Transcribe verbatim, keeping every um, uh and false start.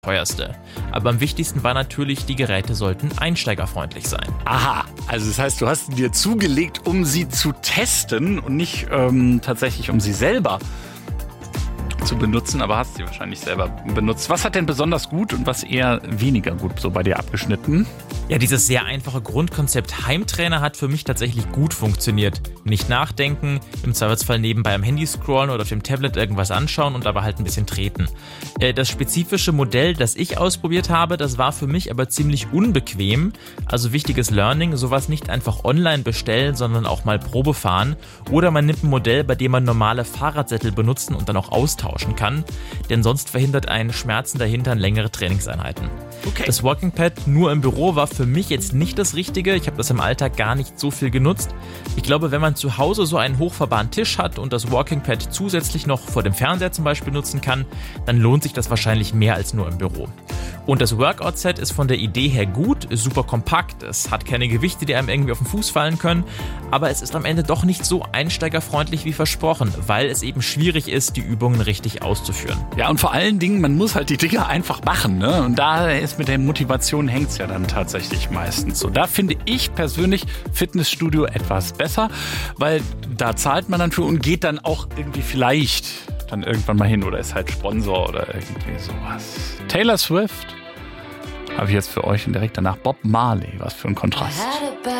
teuerste. Aber am wichtigsten war natürlich, die Geräte sollten einsteigerfreundlich sein. Aha, also das heißt, du hast sie dir zugelegt, um sie zu testen und nicht ähm, tatsächlich um sie selber zu benutzen, aber hast sie wahrscheinlich selber benutzt. Was hat denn besonders gut und was eher weniger gut so bei dir abgeschnitten? Ja, dieses sehr einfache Grundkonzept Heimtrainer hat für mich tatsächlich gut funktioniert. Nicht nachdenken, im Zweifelsfall nebenbei am Handy scrollen oder auf dem Tablet irgendwas anschauen und dabei halt ein bisschen treten. Das spezifische Modell, das ich ausprobiert habe, das war für mich aber ziemlich unbequem. Also wichtiges Learning, sowas nicht einfach online bestellen, sondern auch mal Probe fahren. Oder man nimmt ein Modell, bei dem man normale Fahrradsättel benutzen und dann auch austauschen kann. Denn sonst verhindert einen Schmerzen dahinter längere Trainingseinheiten. Okay. Das Walking Pad nur im Büro war für mich jetzt nicht das Richtige. Ich habe das im Alltag gar nicht so viel genutzt. Ich glaube, wenn man zu Hause so einen hochfahrbaren Tisch hat und das Walking Pad zusätzlich noch vor dem Fernseher zum Beispiel nutzen kann, dann lohnt sich das wahrscheinlich mehr als nur im Büro. Und das Workout-Set ist von der Idee her gut, ist super kompakt, es hat keine Gewichte, die einem irgendwie auf den Fuß fallen können, aber es ist am Ende doch nicht so einsteigerfreundlich wie versprochen, weil es eben schwierig ist, die Übungen richtig auszuführen. Ja, und vor allen Dingen, man muss halt die Dinge einfach machen, ne? Und da ist mit der Motivation hängt's ja dann tatsächlich meistens so. Da finde ich persönlich Fitnessstudio etwas besser, weil da zahlt man dann für und geht dann auch irgendwie vielleicht dann irgendwann mal hin oder ist halt Sponsor oder irgendwie sowas. Taylor Swift habe ich jetzt für euch und direkt danach Bob Marley. Was für ein Kontrast.